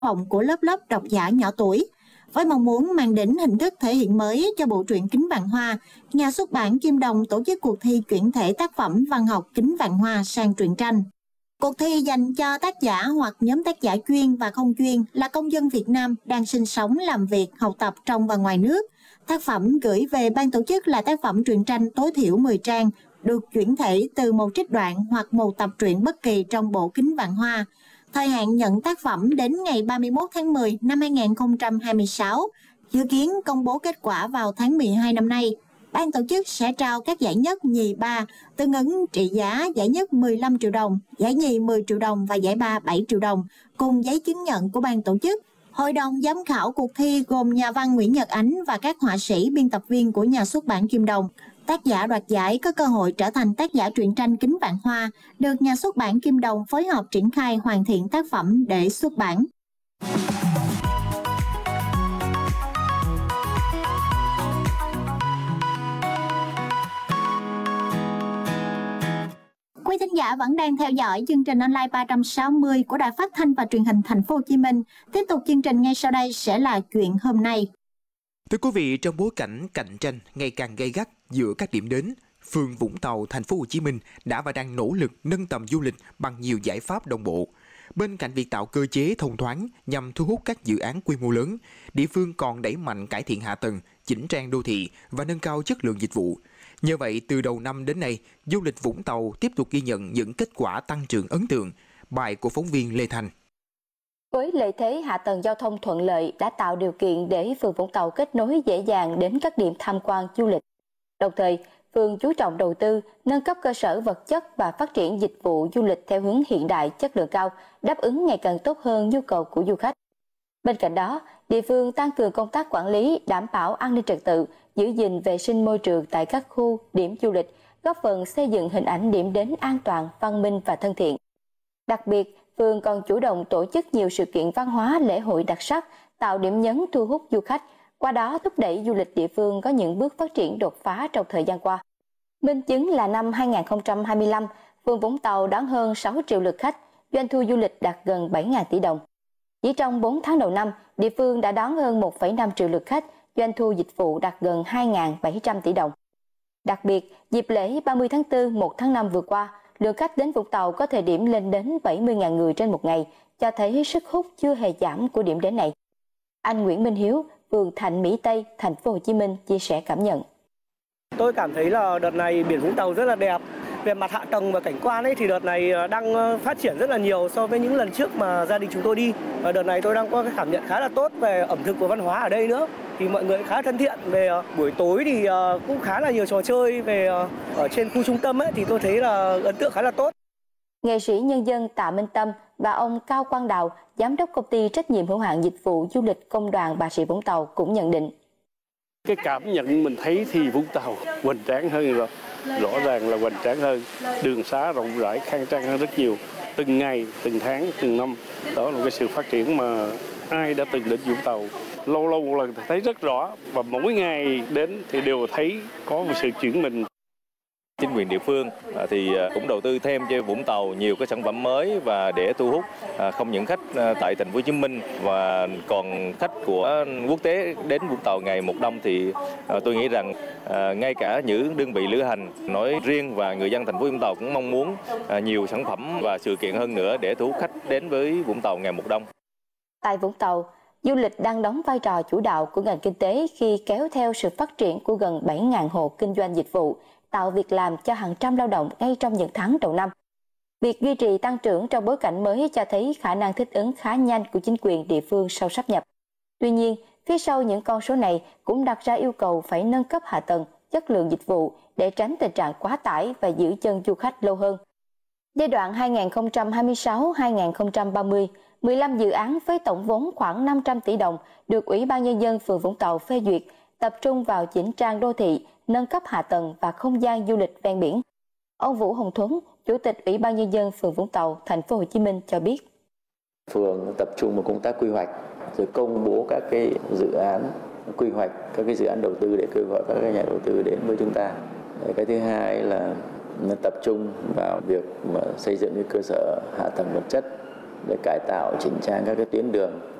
vọng của lớp lớp độc giả nhỏ tuổi. Với mong muốn mang đến hình thức thể hiện mới cho bộ truyện Kính Vạn Hoa, nhà xuất bản Kim Đồng tổ chức cuộc thi chuyển thể tác phẩm văn học Kính Vạn Hoa sang truyện tranh. Cuộc thi dành cho tác giả hoặc nhóm tác giả chuyên và không chuyên là công dân Việt Nam đang sinh sống, làm việc, học tập trong và ngoài nước. Tác phẩm gửi về ban tổ chức là tác phẩm truyện tranh tối thiểu 10 trang, được chuyển thể từ một trích đoạn hoặc một tập truyện bất kỳ trong bộ Kính Vạn Hoa. Thời hạn nhận tác phẩm đến ngày 31 tháng 10 năm 2026, dự kiến công bố kết quả vào tháng 12 năm nay. Ban tổ chức sẽ trao các giải nhất, nhì, ba, tương ứng trị giá giải nhất 15 triệu đồng, giải nhì 10 triệu đồng và giải ba 7 triệu đồng, cùng giấy chứng nhận của ban tổ chức. Hội đồng giám khảo cuộc thi gồm nhà văn Nguyễn Nhật Ánh và các họa sĩ, biên tập viên của nhà xuất bản Kim Đồng. Tác giả đoạt giải có cơ hội trở thành tác giả truyện tranh Kính Vạn Hoa, được nhà xuất bản Kim Đồng phối hợp triển khai hoàn thiện tác phẩm để xuất bản. Quý thính giả vẫn đang theo dõi chương trình online 360 của Đài Phát thanh và Truyền hình Thành phố Hồ Chí Minh. Tiếp tục chương trình ngay sau đây sẽ là chuyện hôm nay. Thưa quý vị, trong bối cảnh cạnh tranh ngày càng gay gắt giữa các điểm đến, phường Vũng Tàu, Thành phố Hồ Chí Minh đã và đang nỗ lực nâng tầm du lịch bằng nhiều giải pháp đồng bộ. Bên cạnh việc tạo cơ chế thông thoáng nhằm thu hút các dự án quy mô lớn, địa phương còn đẩy mạnh cải thiện hạ tầng, chỉnh trang đô thị và nâng cao chất lượng dịch vụ. Nhờ vậy, từ đầu năm đến nay, du lịch Vũng Tàu tiếp tục ghi nhận những kết quả tăng trưởng ấn tượng. Bài của phóng viên Lê Thành. Với lợi thế hạ tầng giao thông thuận lợi đã tạo điều kiện để phường Vũng Tàu kết nối dễ dàng đến các điểm tham quan du lịch. Đồng thời, phường chú trọng đầu tư, nâng cấp cơ sở vật chất và phát triển dịch vụ du lịch theo hướng hiện đại, chất lượng cao, đáp ứng ngày càng tốt hơn nhu cầu của du khách. Bên cạnh đó, địa phương tăng cường công tác quản lý, đảm bảo an ninh trật tự, giữ gìn vệ sinh môi trường tại các khu, điểm du lịch, góp phần xây dựng hình ảnh điểm đến an toàn, văn minh và thân thiện. Đặc biệt, phường còn chủ động tổ chức nhiều sự kiện văn hóa, lễ hội đặc sắc, tạo điểm nhấn thu hút du khách, qua đó thúc đẩy du lịch địa phương có những bước phát triển đột phá trong thời gian qua. Minh chứng là năm 2025, phường Vũng Tàu đón hơn 6 triệu lượt khách, doanh thu du lịch đạt gần 7.000 tỷ đồng. Chỉ trong 4 tháng đầu năm, địa phương đã đón hơn 1,5 triệu lượt khách, doanh thu dịch vụ đạt gần 2.700 tỷ đồng. Đặc biệt, dịp lễ 30 tháng 4, 1 tháng 5 vừa qua, lượng khách đến Vũng Tàu có thời điểm lên đến 70.000 người trên một ngày, cho thấy sức hút chưa hề giảm của điểm đến này. Anh Nguyễn Minh Hiếu, phường Thạnh Mỹ Tây, Thành phố Hồ Chí Minh chia sẻ cảm nhận. Tôi cảm thấy là đợt này biển Vũng Tàu rất là đẹp. Về mặt hạ tầng và cảnh quan ấy thì đợt này đang phát triển rất là nhiều so với những lần trước mà gia đình chúng tôi đi. Và đợt này tôi đang có cái cảm nhận khá là tốt về ẩm thực và văn hóa ở đây nữa. Thì mọi người khá thân thiện. Về buổi tối thì cũng khá là nhiều trò chơi về ở trên khu trung tâm ấy thì tôi thấy là ấn tượng khá là tốt. Nghệ sĩ nhân dân Tạ Minh Tâm và ông Cao Quang Đào, giám đốc công ty trách nhiệm hữu hạn dịch vụ du lịch Công đoàn Bà Rịa Vũng Tàu cũng nhận định. Cái cảm nhận mình thấy thì Vũng Tàu hoành tráng hơn rồi. Rõ ràng là hoành tráng hơn, đường xá rộng rãi, khang trang hơn rất nhiều. Từng ngày, từng tháng, từng năm. Đó là cái sự phát triển mà ai đã từng đến Vũng Tàu lâu lâu một lần thấy rất rõ. Và mỗi ngày đến thì đều thấy có một sự chuyển mình. Chính quyền địa phương thì cũng đầu tư thêm cho Vũng Tàu nhiều cái sản phẩm mới và để thu hút không những khách tại Thành phố Hồ Chí Minh và còn khách của quốc tế đến Vũng Tàu ngày một đông thì tôi nghĩ rằng ngay cả những đơn vị lữ hành nói riêng và người dân Thành phố Vũng Tàu cũng mong muốn nhiều sản phẩm và sự kiện hơn nữa để thu hút khách đến với Vũng Tàu ngày một đông. Tại Vũng Tàu, du lịch đang đóng vai trò chủ đạo của ngành kinh tế khi kéo theo sự phát triển của gần 7.000 hộ kinh doanh dịch vụ, tạo việc làm cho hàng trăm lao động ngay trong những tháng đầu năm. Việc duy trì tăng trưởng trong bối cảnh mới cho thấy khả năng thích ứng khá nhanh của chính quyền địa phương sau sáp nhập. Tuy nhiên, phía sau những con số này cũng đặt ra yêu cầu phải nâng cấp hạ tầng, chất lượng dịch vụ để tránh tình trạng quá tải và giữ chân du khách lâu hơn. Giai đoạn 2026-2030, 15 dự án với tổng vốn khoảng 500 tỷ đồng được Ủy ban Nhân dân phường Vũng Tàu phê duyệt, tập trung vào chỉnh trang đô thị, nâng cấp hạ tầng và không gian du lịch ven biển. Ông Vũ Hồng Thuấn, Chủ tịch Ủy ban Nhân dân phường Vũng Tàu, Thành phố Hồ Chí Minh cho biết. Phường tập trung vào công tác quy hoạch, rồi công bố các cái dự án quy hoạch, các cái dự án đầu tư để kêu gọi các nhà đầu tư đến với chúng ta. Cái thứ hai là tập trung vào việc mà xây dựng cái cơ sở hạ tầng vật chất để cải tạo chỉnh trang các cái tuyến đường